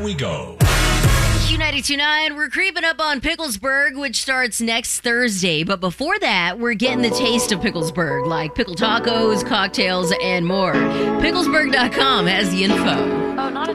We go. Q92.9, we're creeping up on Picklesburg, which starts next Thursday. But before that, we're getting the taste of Picklesburg, like pickle tacos, cocktails, and more. Picklesburg.com has the info.